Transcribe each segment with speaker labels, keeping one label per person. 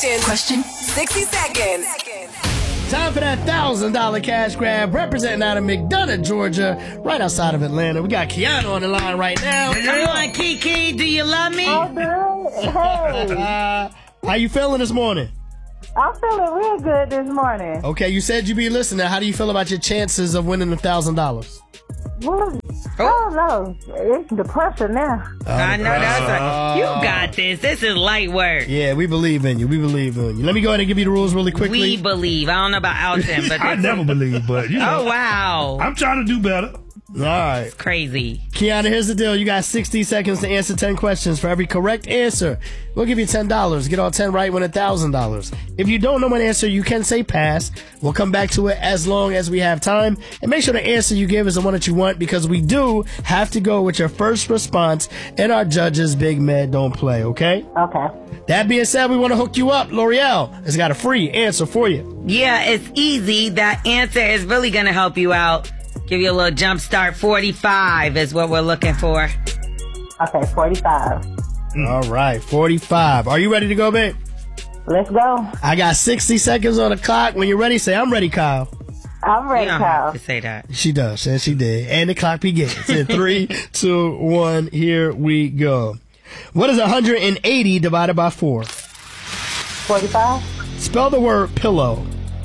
Speaker 1: Question. 60 seconds.
Speaker 2: Time for that $1,000 cash grab, representing out of McDonough, Georgia, right outside of Atlanta. We got Kiana on the line right now.
Speaker 3: Come on, Kiki, do you love me?
Speaker 4: Oh, good. Hey,
Speaker 2: How you feeling this morning?
Speaker 4: I'm feeling real good this morning.
Speaker 2: Okay, you said you'd be listening. How do you feel about your chances of winning $1,000?
Speaker 4: Well, I don't know. It's depression now.
Speaker 3: I know that's right. You got this. This is light work.
Speaker 2: Yeah, we believe in you. We believe in you. Let me go ahead and give you the rules really quickly.
Speaker 3: We believe. I don't know about Alton, but
Speaker 5: I never believe, but you know.
Speaker 3: Oh wow,
Speaker 5: I'm trying to do better.
Speaker 2: All right.
Speaker 3: crazy.
Speaker 2: Kiana, here's the deal. You got 60 seconds to answer 10 questions. For every correct answer, we'll give you $10. Get all 10 right, win $1,000. If you don't know an answer, you can say pass. We'll come back to it as long as we have time. And make sure the answer you give is the one that you want, because we do have to go with your first response and our judges, Big Med Don't Play, okay?
Speaker 4: Okay.
Speaker 2: That being said, we want to hook you up. L'Oreal has got a free answer for you.
Speaker 3: Yeah, it's easy. That answer is really going to help you out. Give you a little jump start. 45 is what we're looking for.
Speaker 4: Okay, 45.
Speaker 2: All right, 45. Are you ready to go, babe?
Speaker 4: Let's go.
Speaker 2: I got 60 seconds on the clock. When you're ready, say, I'm ready, Kyle.
Speaker 4: I'm ready,
Speaker 3: You don't
Speaker 4: Kyle.
Speaker 3: have to say that.
Speaker 2: She does, and she did. And the clock begins. In 3, 2, 1, here we go. What is 180 divided by 4?
Speaker 4: 45.
Speaker 2: Spell the word pillow.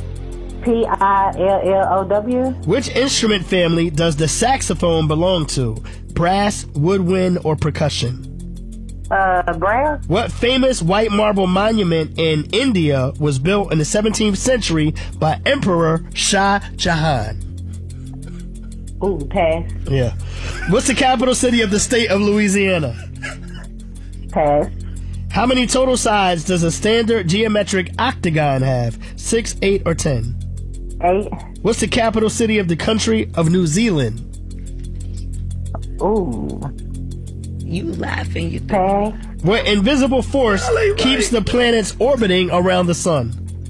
Speaker 4: Pillow.
Speaker 2: Which instrument family does the saxophone belong to? Brass, woodwind, or percussion?
Speaker 4: Brass.
Speaker 2: What famous white marble monument in India was built in the 17th century by Emperor Shah Jahan?
Speaker 4: Ooh, pass.
Speaker 2: Yeah. What's the capital city of the state of Louisiana?
Speaker 4: Pass.
Speaker 2: How many total sides does a standard geometric octagon have? 6, 8, or 10?
Speaker 4: 8.
Speaker 2: What's the capital city of the country of New Zealand?
Speaker 4: Ooh,
Speaker 3: You laughing. You
Speaker 4: pass.
Speaker 2: What invisible force keeps the planets orbiting around the sun?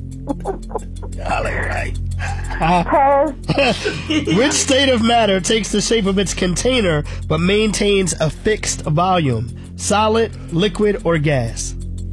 Speaker 4: Pass.
Speaker 2: Which state of matter takes the shape of its container but maintains a fixed volume? Solid, liquid, or gas?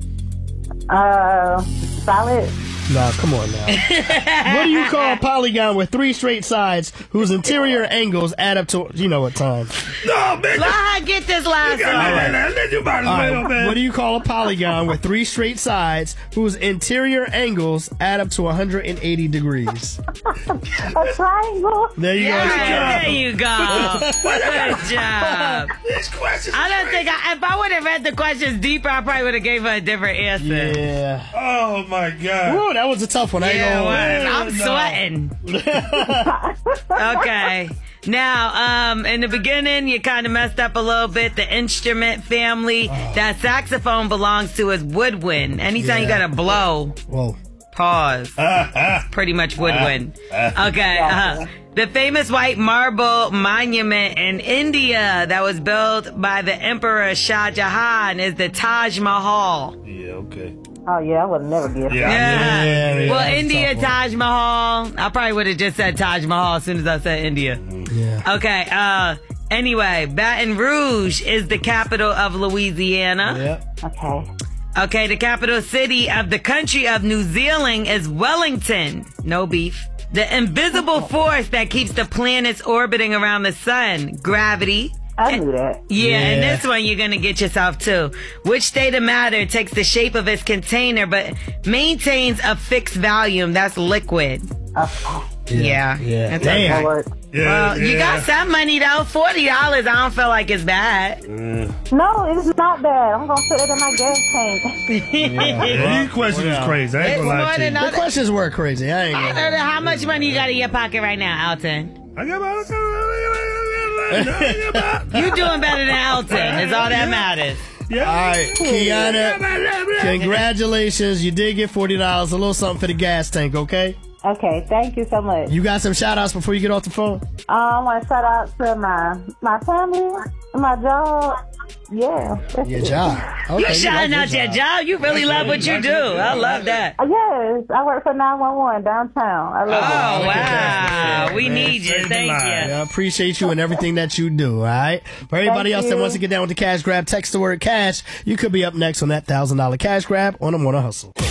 Speaker 4: Solid.
Speaker 2: Nah, come on now. What do you call a polygon with 3 straight sides whose interior angles add up to, you know what time?
Speaker 5: No, man.
Speaker 3: let her get this last one.
Speaker 5: Let you about
Speaker 2: All
Speaker 5: as
Speaker 2: right,
Speaker 5: well, man.
Speaker 2: what do you call a polygon with 3 straight sides whose interior angles add up to 180 degrees?
Speaker 4: A triangle.
Speaker 2: There you
Speaker 3: Yeah, there
Speaker 2: go.
Speaker 3: you go. Good job.
Speaker 5: These questions.
Speaker 3: I don't think if I would have read the questions deeper, I probably would have gave her a different answer.
Speaker 2: Yeah.
Speaker 5: Oh, my God.
Speaker 2: Woo, that was a tough one. I ain't
Speaker 3: Yeah,
Speaker 2: gonna
Speaker 3: well,
Speaker 2: lie.
Speaker 3: I'm sweating. Okay. Now, in the beginning, you kind of messed up a little bit. The instrument family that saxophone belongs to is woodwind. Anytime you
Speaker 2: Yeah.
Speaker 3: got to blow,
Speaker 2: Whoa.
Speaker 3: pause. Pretty much woodwind. Okay. The famous white marble monument in India that was built by the Emperor Shah Jahan is the Taj Mahal.
Speaker 5: Yeah, okay.
Speaker 4: Oh, yeah, I would never guess.
Speaker 5: Yeah.
Speaker 2: Yeah,
Speaker 3: Well,
Speaker 2: that was a
Speaker 3: India,
Speaker 2: tough one.
Speaker 3: Taj Mahal. I probably would have just said Taj Mahal as soon as I said India.
Speaker 2: Yeah.
Speaker 3: Okay. Anyway, Baton Rouge is the capital of Louisiana.
Speaker 2: Yep.
Speaker 4: Okay.
Speaker 3: Okay, the capital city of the country of New Zealand is Wellington. No beef. The invisible force that keeps the planets orbiting around the sun, gravity.
Speaker 4: I knew that.
Speaker 3: Yeah, and
Speaker 2: Yeah.
Speaker 3: this one you're going to get yourself too. Which state of matter takes the shape of its container but maintains a fixed volume? That's liquid. Yeah.
Speaker 2: Yeah.
Speaker 3: That's
Speaker 2: Damn.
Speaker 3: okay.
Speaker 4: Lord.
Speaker 5: Yeah,
Speaker 3: Well, you got some money though. $40. I don't feel like it's bad.
Speaker 4: No, it's not bad. I'm going to put it in my gas tank.
Speaker 5: These questions is crazy. I ain't
Speaker 3: It's
Speaker 5: gonna lie
Speaker 3: more
Speaker 5: to
Speaker 3: than
Speaker 5: you.
Speaker 2: The questions were crazy. I ain't gonna lie.
Speaker 3: How much money you got in your pocket right now, Alton?
Speaker 5: I got about
Speaker 3: You doing better than Alton. Is all that matters.
Speaker 2: All right, Kiana, congratulations. You did get $40. A little something for the gas tank, okay?
Speaker 4: Okay, thank you so much.
Speaker 2: You got some shout outs before you get off the phone?
Speaker 4: I want to shout out to my family, my job. Yeah. that's
Speaker 2: Your
Speaker 4: it.
Speaker 2: job. Okay,
Speaker 3: You shouting out your job. You really love what you do. I love that.
Speaker 4: Yes, I work for 911 downtown. I love it.
Speaker 3: Oh, wow. We need you.
Speaker 5: Save the
Speaker 3: Thank
Speaker 5: line.
Speaker 3: you.
Speaker 2: Yeah, I appreciate you and everything that you do, all right? For everybody
Speaker 4: Thank
Speaker 2: else that
Speaker 4: you.
Speaker 2: wants to get down with the cash grab, text the word cash. You could be up next on that $1,000 cash grab on the Morning Hustle.